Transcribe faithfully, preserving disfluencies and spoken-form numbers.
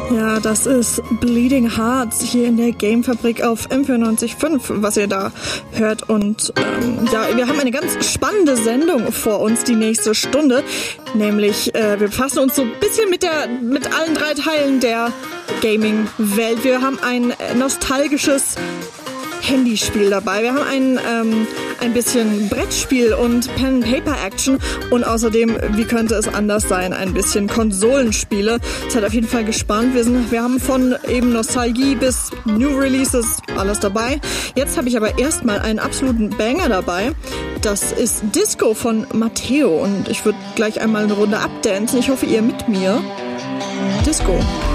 Ja, das ist Bleeding Hearts hier in der Gamefabrik auf M vierundneunzig Komma fünf, was ihr da hört. Und ähm, ja, wir haben eine ganz spannende Sendung vor uns, die nächste Stunde. Nämlich, äh, wir befassen uns so ein bisschen mit der, mit allen drei Teilen der Gaming-Welt. Wir haben ein nostalgisches Handyspiel dabei. Wir haben ein, ähm, ein bisschen Brettspiel und Pen-and-Paper-Action und außerdem, wie könnte es anders sein, ein bisschen Konsolenspiele. Seid auf jeden Fall gespannt. Wir, sind, wir haben von eben Nostalgie bis New Releases alles dabei. Jetzt habe ich aber erstmal einen absoluten Banger dabei. Das ist Disco von Matteo und ich würde gleich einmal eine Runde abdancen. Ich hoffe, ihr mit mir. Disco.